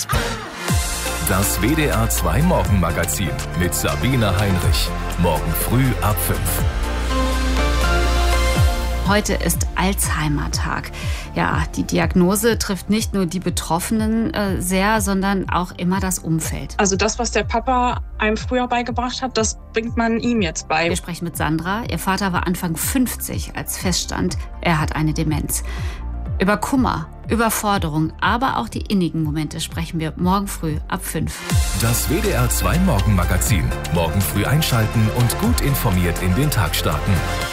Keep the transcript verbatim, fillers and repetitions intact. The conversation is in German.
Dispo. Das W D R zwei Morgenmagazin mit Sabine Heinrich. Morgen früh ab fünf. Heute ist Alzheimer-Tag. Ja, die Diagnose trifft nicht nur die Betroffenen äh, sehr, sondern auch immer das Umfeld. Also das, was der Papa einem früher beigebracht hat, das bringt man ihm jetzt bei. Wir sprechen mit Sandra. Ihr Vater war Anfang fünfzig, als feststand, er hat eine Demenz. Über Kummer, Überforderung, aber auch die innigen Momente sprechen wir morgen früh ab fünf. Das W D R zwei Morgenmagazin. Morgen früh einschalten und gut informiert in den Tag starten.